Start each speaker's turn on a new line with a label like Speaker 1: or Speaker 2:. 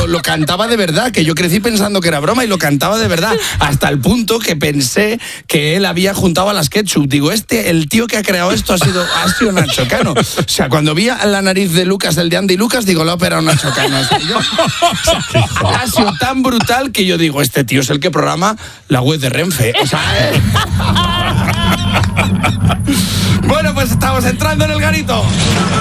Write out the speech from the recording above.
Speaker 1: lo cantaba de verdad, que yo crecí pensando que era broma y lo cantaba de verdad, hasta el punto que pensé que él había juntado a las Ketchup. Digo, el tío que ha creado esto ha sido Nacho Cano. O sea, cuando vi a la nariz de Lucas, el de Andy Lucas, digo, lo ha operado Nacho Cano. O sea, ha sido tan brutal que yo digo, este tío es el que programa la web de Renfe. O sea, Bueno, pues estamos entrando en el garito.